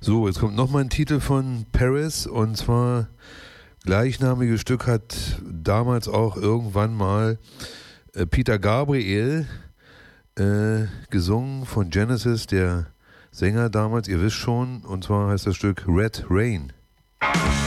So, jetzt kommt nochmal ein Titel von Paris und zwar gleichnamiges Stück hat damals auch irgendwann mal Peter Gabriel gesungen von Genesis, der Sänger damals, ihr wisst schon, und zwar heißt das Stück Red Rain.